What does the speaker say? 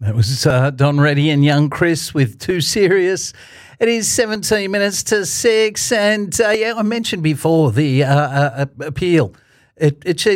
That was Don Reddy and Young Chris with Too Serious. It is 17 minutes to 6, and I mentioned before the appeal. It